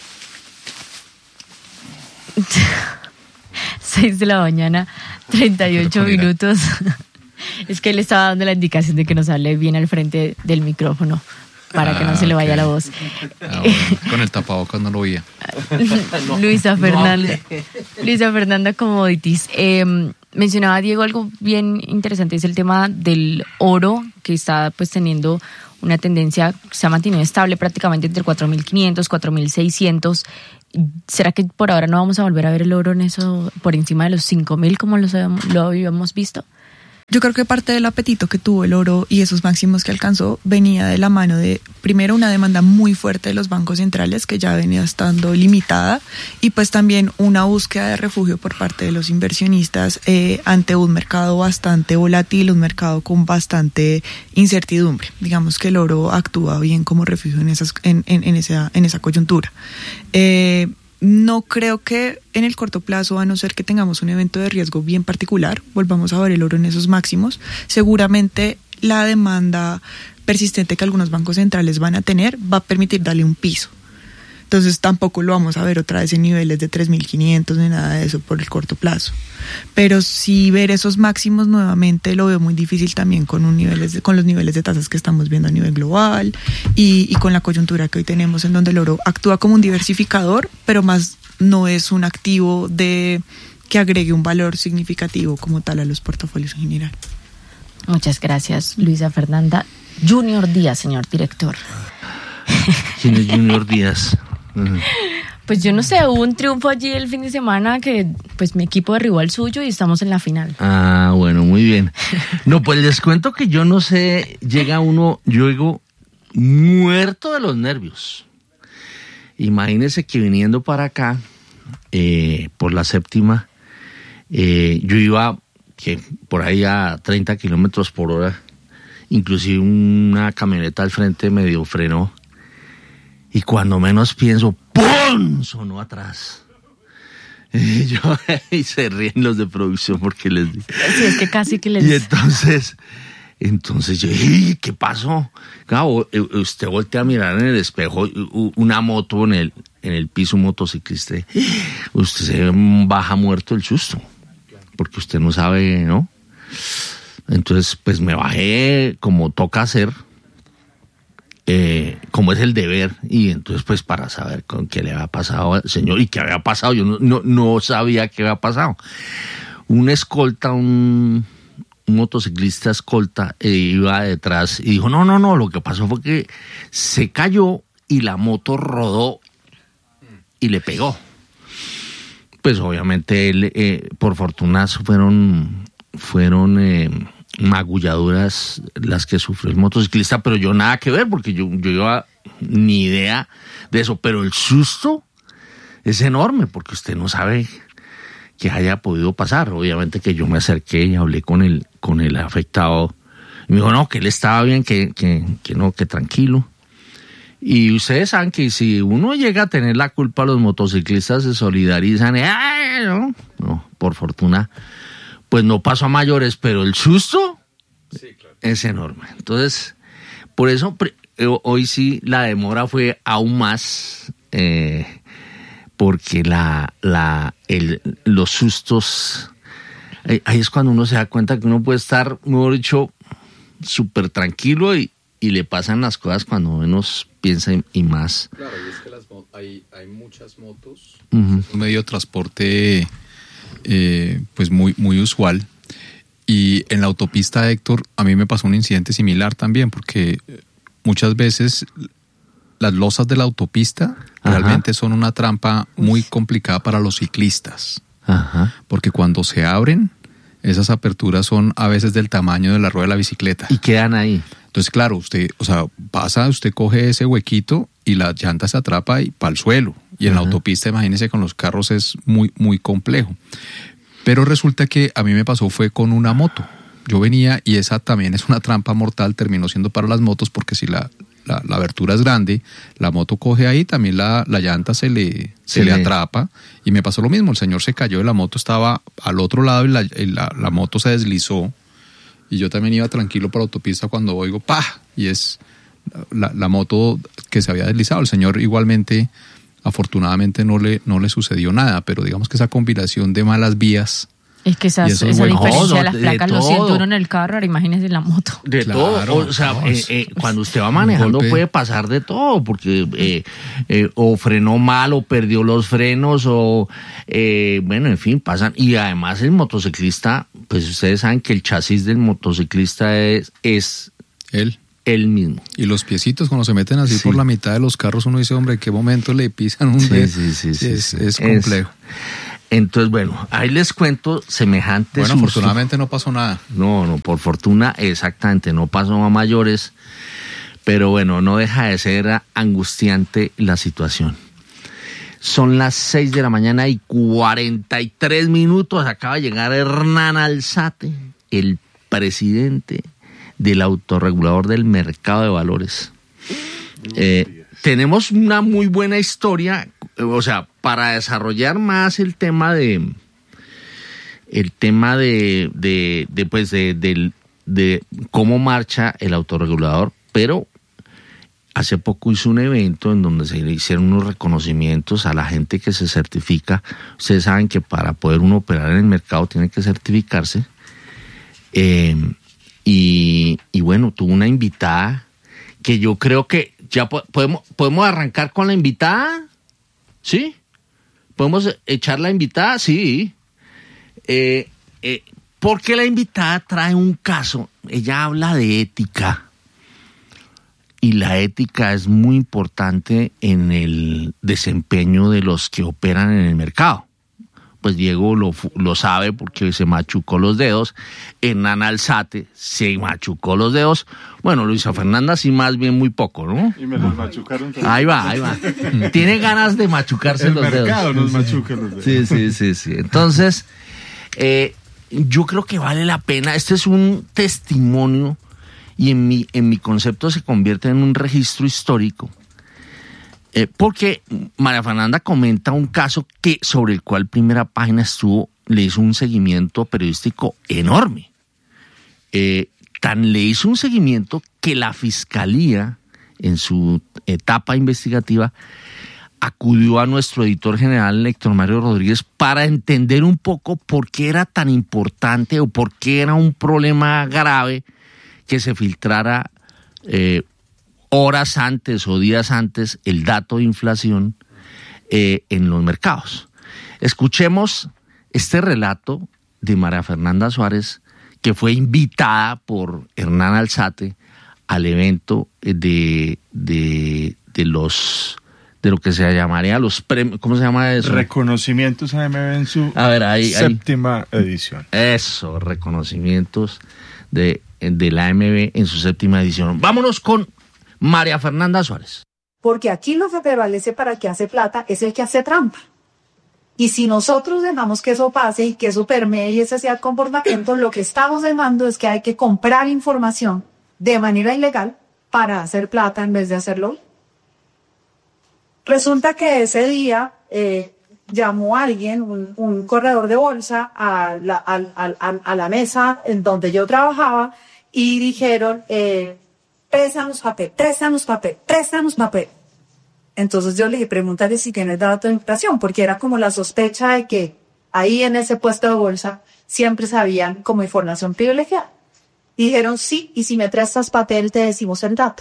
6 de la mañana, 38 minutos. Es que él estaba dando la indicación de que nos hable bien al frente del micrófono. para que no se le vaya la voz. Bueno, con el tapabocas no lo oía. Luisa Fernanda Commodities. Mencionaba Diego algo bien interesante, es el tema del oro, que está pues teniendo una tendencia, se ha mantenido estable prácticamente entre 4.500, 4.600. ¿Será que por ahora no vamos a volver a ver el oro en eso por encima de los 5.000 como lo habíamos visto? Yo creo que parte del apetito que tuvo el oro y esos máximos que alcanzó venía de la mano de, primero, una demanda muy fuerte de los bancos centrales que ya venía estando limitada, y pues también una búsqueda de refugio por parte de los inversionistas ante un mercado bastante volátil, un mercado con bastante incertidumbre. Digamos que el oro actúa bien como refugio en esa coyuntura. No creo que en el corto plazo, a no ser que tengamos un evento de riesgo bien particular, volvamos a ver el oro en esos máximos. Seguramente la demanda persistente que algunos bancos centrales van a tener va a permitir darle un piso. Entonces tampoco lo vamos a ver otra vez en niveles de 3.500 ni nada de eso por el corto plazo. Pero sí ver esos máximos nuevamente lo veo muy difícil también con los niveles de tasas que estamos viendo a nivel global y con la coyuntura que hoy tenemos, en donde el oro actúa como un diversificador, pero más no es un activo que agregue un valor significativo como tal a los portafolios en general. Muchas gracias, Luisa Fernanda. Junior Díaz, señor director. ¿Quién es Junior Díaz? Pues yo no sé, hubo un triunfo allí el fin de semana que pues mi equipo derribó al suyo y estamos en la final. Ah, bueno, muy bien. No, pues les cuento que yo no sé, yo llego muerto de los nervios. Imagínense que viniendo para acá, por la séptima, yo iba por ahí a 30 kilómetros por hora, inclusive una camioneta al frente medio frenó. Y cuando menos pienso, ¡pum!, sonó atrás. Y se ríen los de producción porque les digo. Sí, es que casi que les... Y entonces yo dije, ¿qué pasó? Claro, usted voltea a mirar en el espejo, una moto en el piso, un motociclista. Usted se baja muerto el susto, porque usted no sabe, ¿no? Entonces, pues me bajé como toca hacer, como es el deber, y entonces pues para saber con qué le había pasado al señor y qué había pasado. Yo no sabía qué había pasado. Un escolta, un motociclista escolta iba detrás y dijo, no, lo que pasó fue que se cayó y la moto rodó y le pegó. Pues obviamente él, por fortuna fueron magulladuras las que sufrió el motociclista, pero yo nada que ver, porque yo iba ni idea de eso, pero el susto es enorme, porque usted no sabe qué haya podido pasar. Obviamente que yo me acerqué y hablé con el afectado, y me dijo, no, que él estaba bien, que tranquilo. Y ustedes saben que si uno llega a tener la culpa, los motociclistas se solidarizan. No, por fortuna pues no pasó a mayores, pero el susto sí, claro, es enorme. Entonces, por eso hoy sí la demora fue aún más, porque los sustos, ahí es cuando uno se da cuenta que uno puede estar, mejor dicho, súper tranquilo y le pasan las cosas cuando menos piensa y más. Claro, y es que hay muchas motos, un medio de transporte pues muy usual, y en la autopista, Héctor, a mí me pasó un incidente similar también, porque muchas veces las losas de la autopista realmente son una trampa muy complicada para los ciclistas. Ajá. Porque cuando se abren, esas aperturas son a veces del tamaño de la rueda de la bicicleta. Y quedan ahí. Entonces, claro, usted coge ese huequito y la llanta se atrapa y para el suelo. Y en la autopista, imagínese, con los carros es muy complejo. Pero resulta que a mí me pasó fue con una moto. Yo venía, y esa también es una trampa mortal, terminó siendo para las motos, porque si la abertura es grande, la moto coge ahí, también la llanta se le atrapa, y me pasó lo mismo. El señor se cayó de la moto, estaba al otro lado y la moto se deslizó, y yo también iba tranquilo por la autopista cuando oigo ¡pah! Y es la moto que se había deslizado. El señor igualmente, afortunadamente no le sucedió nada, pero digamos que esa combinación de malas vías Es que esa Y eso es diferencia bueno. de las De placas, lo todo. siento uno en el carro, ahora imagínese en la moto. De Claro, todo, o sea, no, cuando usted va manejando golpe. puede pasar de todo, porque o frenó mal, o perdió los frenos, o bueno, en fin, pasan. Y además el motociclista, pues ustedes saben que el chasis del motociclista es Él. el mismo. Y los piecitos cuando se meten así Sí. por la mitad de los carros, uno dice, hombre, ¿en qué momento le pisan un dedo? Sí. Es complejo. Entonces, bueno, ahí les cuento semejante Bueno, susto. afortunadamente no pasó nada. No, por fortuna, exactamente, no pasó a mayores, pero bueno, no deja de ser angustiante la situación. Son las 6 de la mañana y 43 minutos, acaba de llegar Hernán Alzate, el presidente del autorregulador del mercado de valores. Tenemos una muy buena historia, o sea, para desarrollar más el tema de cómo marcha el autorregulador, pero hace poco hizo un evento en donde se le hicieron unos reconocimientos a la gente que se certifica. Ustedes saben que para poder uno operar en el mercado tiene que certificarse. Y bueno, tuvo una invitada que yo creo que ya podemos arrancar con la invitada, ¿sí? ¿Podemos echar la invitada? Sí. Porque la invitada trae un caso, ella habla de ética, y la ética es muy importante en el desempeño de los que operan en el mercado. Pues Diego lo sabe porque se machucó los dedos. Hernán Alzate se machucó los dedos. Bueno, Luisa Fernanda sí, más bien muy poco, ¿no? Y me los machucaron también. Ahí va. Tiene ganas de machucarse los dedos. El mercado nos machuca los dedos. Sí. Entonces, yo creo que vale la pena. Este es un testimonio y en mi concepto se convierte en un registro histórico. Porque María Fernanda comenta un caso sobre el cual Primera Página le hizo un seguimiento periodístico enorme. Tan le hizo un seguimiento que la Fiscalía, en su etapa investigativa, acudió a nuestro editor general, Héctor Mario Rodríguez, para entender un poco por qué era tan importante o por qué era un problema grave que se filtrara horas antes o días antes el dato de inflación en los mercados. Escuchemos este relato de María Fernanda Suárez, que fue invitada por Hernán Alzate al evento de lo que se llamaría los premios, ¿cómo se llama eso? Reconocimientos AMB en su séptima edición. Eso, reconocimientos de la AMB en su séptima edición. Vámonos con María Fernanda Suárez. Porque aquí lo que prevalece para el que hace plata es el que hace trampa. Y si nosotros dejamos que eso pase y que eso permee y ese sea el comportamiento, lo que estamos demandando es que hay que comprar información de manera ilegal para hacer plata en vez de hacerlo. Resulta que ese día llamó alguien, un corredor de bolsa, a la mesa en donde yo trabajaba y dijeron, préstanos papel. Entonces yo le dije, pregúntale si tienes dato de inflación, porque era como la sospecha de que ahí en ese puesto de bolsa siempre sabían como información privilegiada. Y dijeron, sí, y si me prestas papel te decimos el dato.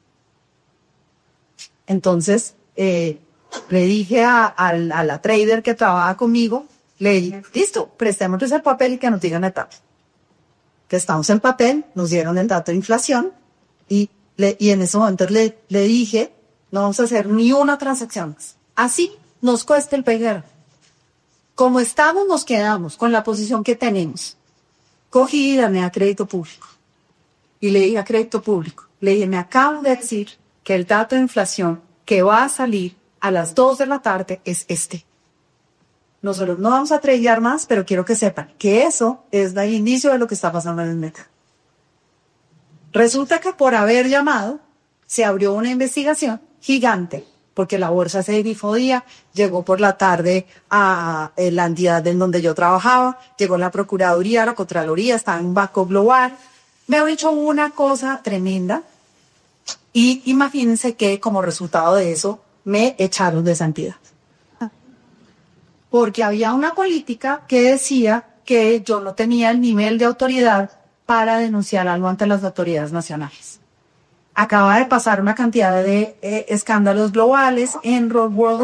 Entonces le dije a la trader que trabaja conmigo, le dije, listo, prestémosles el papel y que nos digan el dato. Que estamos en papel, nos dieron el dato de inflación y en ese momento le dije, no vamos a hacer ni una transacción más. Así nos cuesta el pegar. Como estamos, nos quedamos con la posición que tenemos. Cogí y llamé a Crédito Público. Y le dije a Crédito Público, le dije, me acaban de decir que el dato de inflación que va a salir a las 2 de la tarde es este. Nosotros no vamos a tradear más, pero quiero que sepan que eso es el inicio de lo que está pasando en el mercado. Resulta que por haber llamado, se abrió una investigación gigante, porque la bolsa se difundía, llegó por la tarde a la entidad en donde yo trabajaba, llegó la Procuraduría, la Contraloría, estaba en Banco Global. Me han hecho una cosa tremenda y imagínense que como resultado de eso me echaron de esa entidad. Porque había una política que decía que yo no tenía el nivel de autoridad para denunciar algo ante las autoridades nacionales. Acaba de pasar una cantidad de escándalos globales en World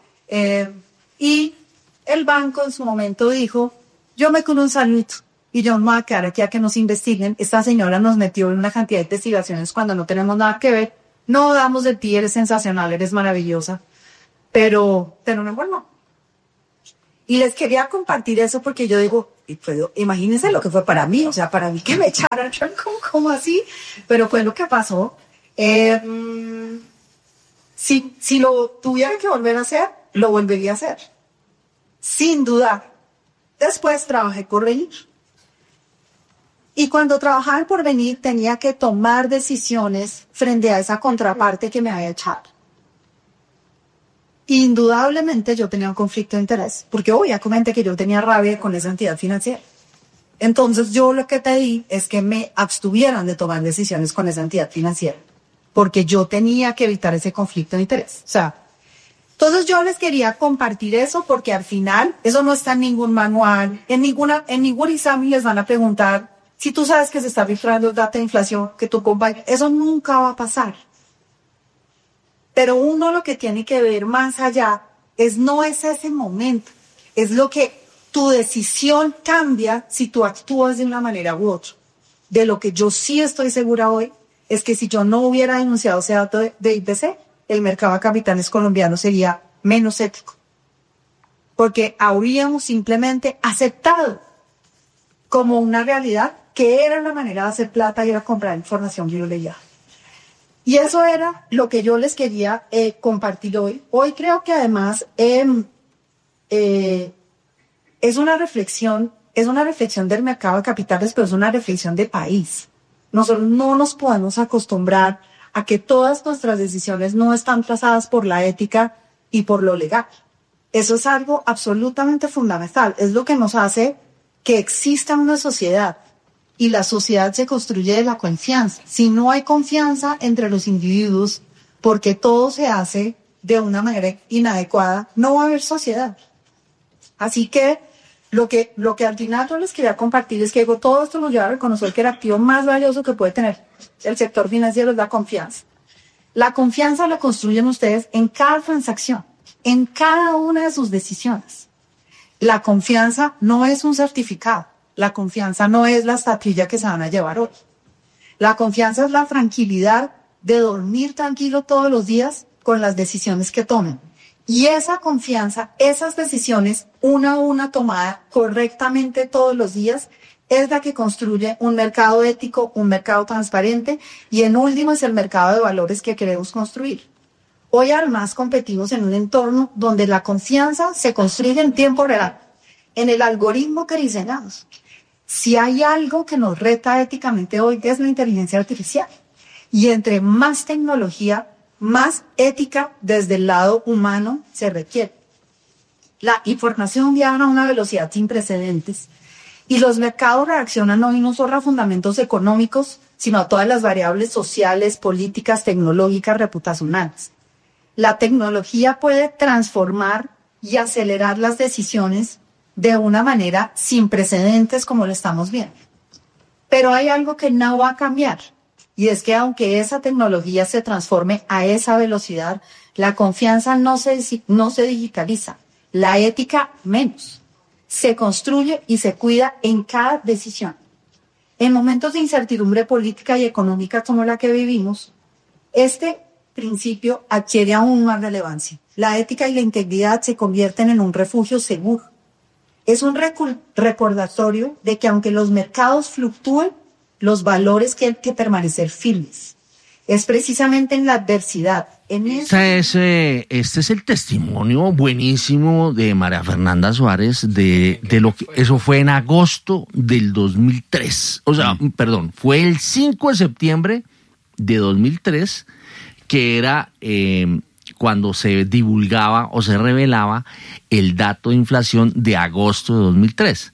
y el banco en su momento dijo, yo me curo un saludito y yo no me voy a quedar aquí a que nos investiguen. Esta señora nos metió en una cantidad de investigaciones cuando no tenemos nada que ver. No damos de ti, eres sensacional, eres maravillosa, pero te no me envuelvo. Y les quería compartir eso porque yo digo, imagínense lo que fue para mí, o sea, para mí que me echaran, ¿cómo así? Pero fue lo que pasó. Si lo tuviera que volver a hacer, lo volvería a hacer. Sin dudar. Después trabajé por venir. Y cuando trabajaba en Porvenir tenía que tomar decisiones frente a esa contraparte que me había echado. Indudablemente yo tenía un conflicto de interés, porque obviamente que yo tenía rabia con esa entidad financiera. Entonces yo lo que pedí es que me abstuvieran de tomar decisiones con esa entidad financiera, porque yo tenía que evitar ese conflicto de interés. O sea, entonces yo les quería compartir eso porque al final eso no está en ningún manual, en ningún examen les van a preguntar si tú sabes que se está filtrando data de inflación, que tu compañero, eso nunca va a pasar. Pero uno lo que tiene que ver más allá no es ese momento, es lo que tu decisión cambia si tú actúas de una manera u otra. De lo que yo sí estoy segura hoy es que si yo no hubiera denunciado ese dato de IPC, el mercado de capitales colombiano sería menos ético. Porque habríamos simplemente aceptado como una realidad que era la manera de hacer plata y era comprar información privilegiada. Y eso era lo que yo les quería compartir hoy. Hoy creo que además es una reflexión del mercado de capitales, pero es una reflexión de país. Nosotros no nos podemos acostumbrar a que todas nuestras decisiones no están trazadas por la ética y por lo legal. Eso es algo absolutamente fundamental. Es lo que nos hace que exista una sociedad. Y la sociedad se construye de la confianza. Si no hay confianza entre los individuos, porque todo se hace de una manera inadecuada, no va a haber sociedad. Así que lo que al final yo les quería compartir es que todo esto nos lleva a reconocer que el activo más valioso que puede tener el sector financiero es la confianza. La confianza la construyen ustedes en cada transacción, en cada una de sus decisiones. La confianza no es un certificado. La confianza no es la estatuilla que se van a llevar hoy. La confianza es la tranquilidad de dormir tranquilo todos los días con las decisiones que tomen. Y esa confianza, esas decisiones, una a una tomada correctamente todos los días, es la que construye un mercado ético, un mercado transparente y en último es el mercado de valores que queremos construir. Hoy además competimos en un entorno donde la confianza se construye en tiempo real, en el algoritmo que diseñamos. Si hay algo que nos reta éticamente hoy es la inteligencia artificial. Y entre más tecnología, más ética desde el lado humano se requiere. La información viaja a una velocidad sin precedentes y los mercados reaccionan hoy no solo a fundamentos económicos, sino a todas las variables sociales, políticas, tecnológicas, reputacionales. La tecnología puede transformar y acelerar las decisiones de una manera sin precedentes como lo estamos viendo. Pero hay algo que no va a cambiar, y es que aunque esa tecnología se transforme a esa velocidad, la confianza no se digitaliza, la ética menos. Se construye y se cuida en cada decisión. En momentos de incertidumbre política y económica como la que vivimos, este principio adquiere aún más relevancia. La ética y la integridad se convierten en un refugio seguro. Es un recordatorio de que aunque los mercados fluctúen, los valores que hay que permanecer firmes. Es precisamente en la adversidad. Este es el testimonio buenísimo de María Fernanda Suárez de lo que eso fue en agosto del 2003. O sea, perdón, fue el 5 de septiembre de 2003 que era cuando se divulgaba o se revelaba el dato de inflación de agosto de 2003.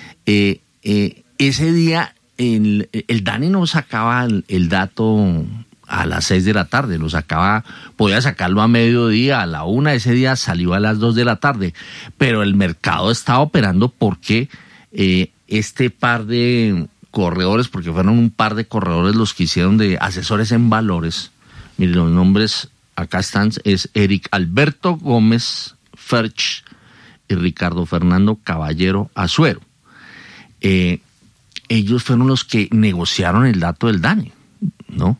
Ese día el DANE no sacaba el dato a las 6 de la tarde, podía sacarlo a mediodía, a la 1, ese día salió a las 2 de la tarde, pero el mercado estaba operando porque este par de corredores, porque fueron un par de corredores los que hicieron de asesores en valores. Miren, los nombres acá están, es Eric Alberto Gómez Ferch y Ricardo Fernando Caballero Azuero. Ellos fueron los que negociaron el dato del DANE, ¿no?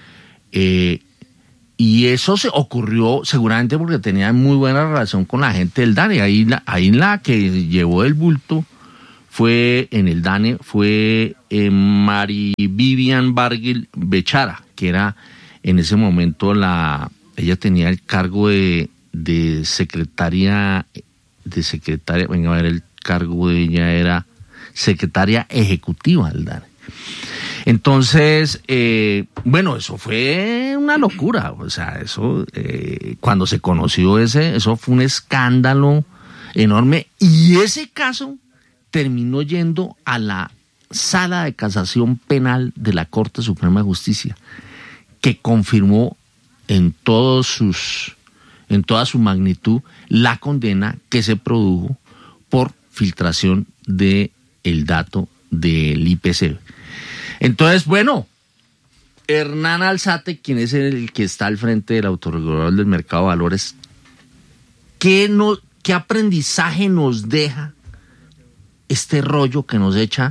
Y eso se ocurrió seguramente porque tenían muy buena relación con la gente del DANE. Ahí la que llevó el bulto fue en el DANE, fue Mari Vivian Barguil Bechara, que era en ese momento ella tenía el cargo de secretaria, venga a ver, el cargo de ella era secretaria ejecutiva del DANE. Entonces, bueno, eso fue una locura, o sea, eso, cuando se conoció eso fue un escándalo enorme, y ese caso terminó yendo a la Sala de Casación Penal de la Corte Suprema de Justicia, que confirmó en toda su magnitud la condena que se produjo por filtración del dato del IPC. Entonces, bueno, Hernán Alzate, quien es el que está al frente del autorregulador del mercado de valores, ¿qué aprendizaje nos deja este rollo que nos echa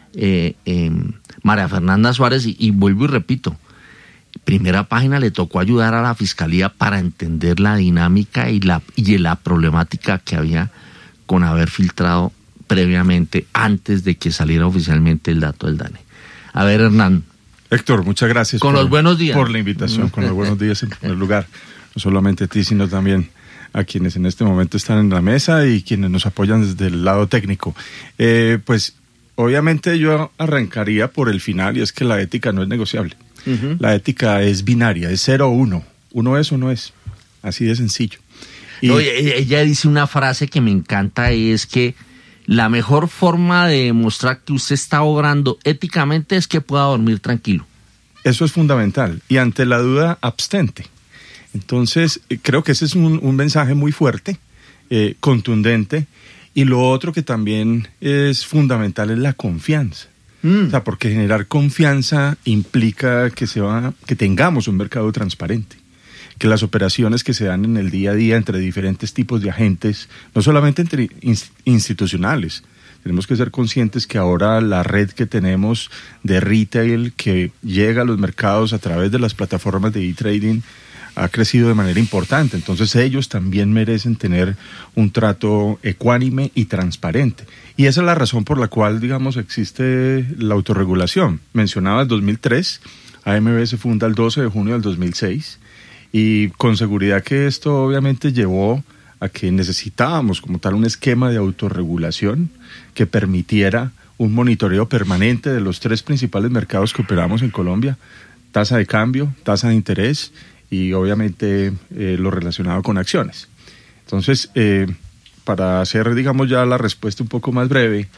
María Fernanda Suárez? Y vuelvo y repito, Primera Página le tocó ayudar a la Fiscalía para entender la dinámica y la problemática que había con haber filtrado previamente, antes de que saliera oficialmente el dato del DANE. A ver, Hernán. Héctor, muchas gracias los buenos días. Por la invitación, con los buenos días en primer lugar. No solamente a ti, sino también a quienes en este momento están en la mesa y quienes nos apoyan desde el lado técnico. Pues obviamente yo arrancaría por el final, y es que la ética no es negociable. Uh-huh. La ética es binaria, es 0 o 1. Uno es o no es. Así de sencillo. Y ella dice una frase que me encanta, y es que la mejor forma de demostrar que usted está obrando éticamente es que pueda dormir tranquilo. Eso es fundamental. Y ante la duda, abstente. Entonces, creo que ese es un mensaje muy fuerte, contundente. Y lo otro que también es fundamental es la confianza. O sea, porque generar confianza implica que tengamos un mercado transparente, que las operaciones que se dan en el día a día entre diferentes tipos de agentes, no solamente entre institucionales, tenemos que ser conscientes que ahora la red que tenemos de retail que llega a los mercados a través de las plataformas de e-trading ha crecido de manera importante. Entonces ellos también merecen tener un trato ecuánime y transparente. Y esa es la razón por la cual, digamos, existe la autorregulación. Mencionaba el 2003, AMB se funda el 12 de junio del 2006, y con seguridad que esto obviamente llevó a que necesitábamos como tal un esquema de autorregulación que permitiera un monitoreo permanente de los 3 principales mercados que operamos en Colombia: tasa de cambio, tasa de interés y obviamente lo relacionado con acciones. Entonces, para hacer, digamos, ya la respuesta un poco más breve,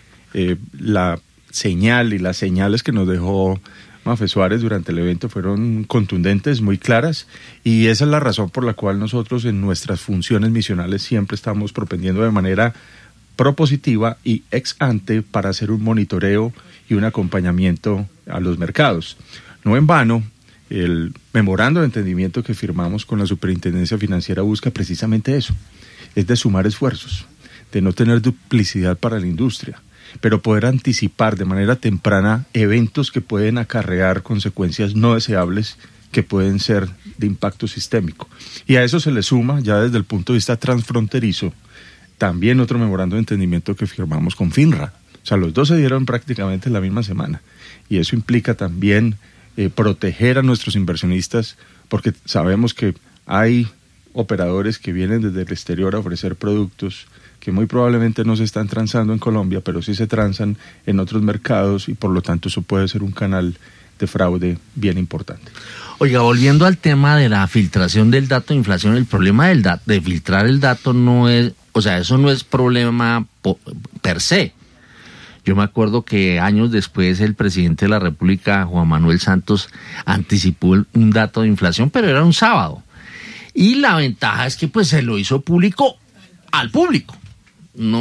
la señal y las señales que nos dejó Mafe Suárez durante el evento fueron contundentes, muy claras, y esa es la razón por la cual nosotros en nuestras funciones misionales siempre estamos propendiendo de manera propositiva y ex ante para hacer un monitoreo y un acompañamiento a los mercados. No en vano, el memorando de entendimiento que firmamos con la Superintendencia Financiera busca precisamente eso, es de sumar esfuerzos, de no tener duplicidad para la industria, pero poder anticipar de manera temprana eventos que pueden acarrear consecuencias no deseables que pueden ser de impacto sistémico. Y a eso se le suma, ya desde el punto de vista transfronterizo, también otro memorando de entendimiento que firmamos con FINRA. O sea, los dos se dieron prácticamente la misma semana. Y eso implica también proteger a nuestros inversionistas, porque sabemos que hay operadores que vienen desde el exterior a ofrecer productos que muy probablemente no se están transando en Colombia, pero sí se transan en otros mercados, y por lo tanto eso puede ser un canal de fraude bien importante. Oiga, volviendo al tema de la filtración del dato de inflación, el problema de filtrar el dato no es, o sea, eso no es problema per se. Yo me acuerdo que años después el presidente de la República, Juan Manuel Santos, anticipó un dato de inflación, pero era un sábado. Y la ventaja es que pues se lo hizo público al público. No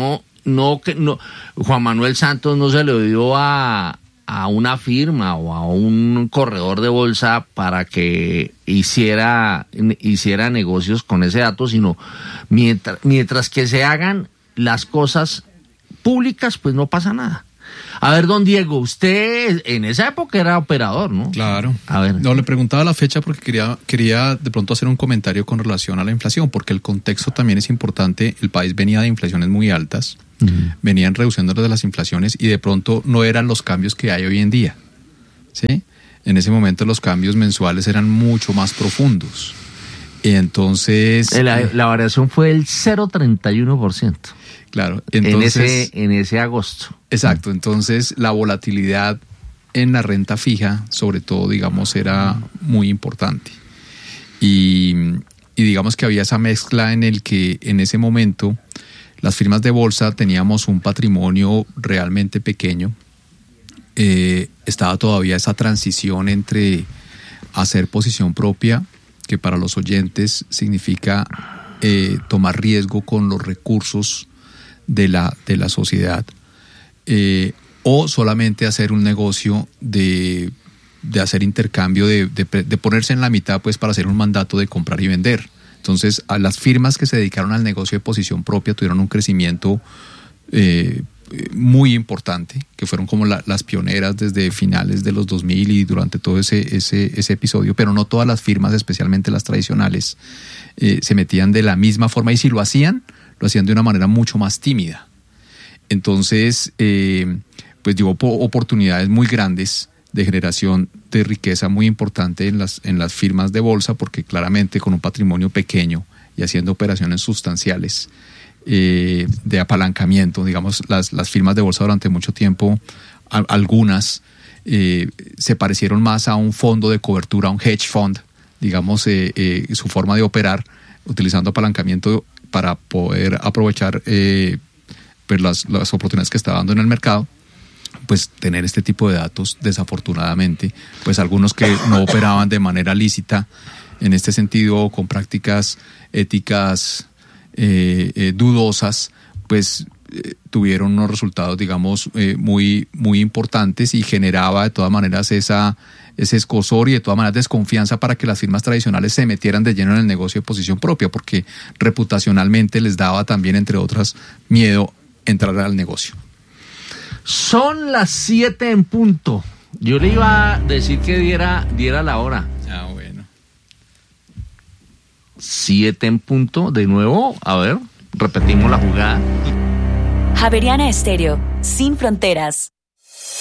Juan Manuel Santos no se le dio a una firma o a un corredor de bolsa para que hiciera negocios con ese dato, sino mientras que se hagan las cosas públicas, pues no pasa nada. A ver, don Diego, usted en esa época era operador, ¿no? Claro. A ver. No, le preguntaba la fecha porque quería de pronto hacer un comentario con relación a la inflación, porque el contexto también es importante. El país venía de inflaciones muy altas, venían reduciendo las inflaciones y de pronto no eran los cambios que hay hoy en día, ¿sí? En ese momento los cambios mensuales eran mucho más profundos. Y entonces... La variación fue del 0,31%. Claro, entonces... En ese agosto. Exacto, entonces la volatilidad en la renta fija, sobre todo, digamos, era muy importante. Y digamos que había esa mezcla en el que en ese momento las firmas de bolsa teníamos un patrimonio realmente pequeño. Estaba todavía esa transición entre hacer posición propia, que para los oyentes significa tomar riesgo con los recursos de la sociedad, o solamente hacer un negocio de hacer intercambio, de ponerse en la mitad pues para hacer un mandato de comprar y vender. Entonces, a las firmas que se dedicaron al negocio de posición propia tuvieron un crecimiento muy importante, que fueron como las pioneras desde finales de los 2000 y durante todo ese episodio, pero no todas las firmas, especialmente las tradicionales, se metían de la misma forma, y si lo hacían de una manera mucho más tímida. Entonces, pues dio oportunidades muy grandes de generación de riqueza muy importante en las firmas de bolsa, porque claramente con un patrimonio pequeño y haciendo operaciones sustanciales de apalancamiento, digamos, las firmas de bolsa durante mucho tiempo, algunas se parecieron más a un fondo de cobertura, a un hedge fund, digamos, su forma de operar, utilizando apalancamiento para poder aprovechar pues las oportunidades que está dando en el mercado. Pues tener este tipo de datos, desafortunadamente, pues algunos que no operaban de manera lícita en este sentido, con prácticas éticas dudosas, pues tuvieron unos resultados, digamos, muy, muy importantes, y generaba de todas maneras ese escozor y de todas maneras desconfianza para que las firmas tradicionales se metieran de lleno en el negocio de posición propia, porque reputacionalmente les daba también, entre otras, miedo entrar al negocio. Son las 7 en punto. Yo le iba a decir que diera la hora. Ah, bueno. 7 en punto, de nuevo, a ver, repetimos la jugada. Javeriana Estéreo, sin fronteras.